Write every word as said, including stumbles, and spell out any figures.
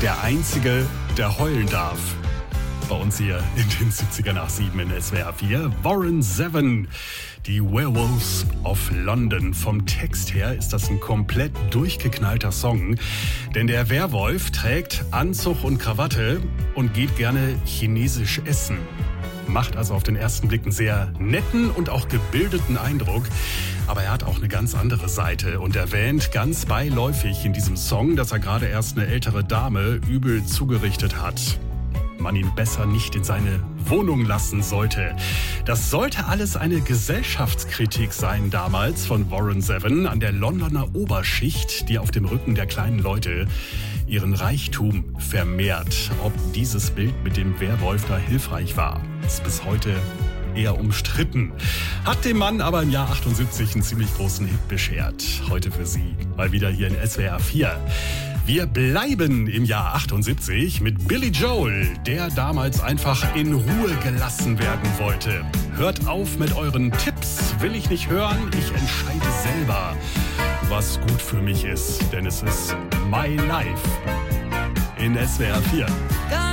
der Einzige, der heulen darf. Bei uns hier in den siebziger nach sieben in S W R vier. Warren Zevon, die Werewolves of London. Vom Text her ist das ein komplett durchgeknallter Song. Denn der Werwolf trägt Anzug und Krawatte und geht gerne chinesisch essen. Macht also auf den ersten Blick einen sehr netten und auch gebildeten Eindruck. Aber er hat auch eine ganz andere Seite und erwähnt ganz beiläufig in diesem Song, dass er gerade erst eine ältere Dame übel zugerichtet hat. Man ihn besser nicht in seine Wohnung lassen sollte. Das sollte alles eine Gesellschaftskritik sein damals von Warren Zevon an der Londoner Oberschicht, die auf dem Rücken der kleinen Leute ihren Reichtum vermehrt. Ob dieses Bild mit dem Werwolf da hilfreich war, ist bis heute eher umstritten. Hat dem Mann aber im Jahr achtundsiebzig einen ziemlich großen Hit beschert. Heute für Sie mal wieder hier in S W R vier. Wir bleiben im Jahr achtundsiebzig mit Billy Joel, der damals einfach in Ruhe gelassen werden wollte. Hört auf mit euren Tipps, will ich nicht hören, ich entscheide selber, was gut für mich ist, denn es ist my life in S W R vier.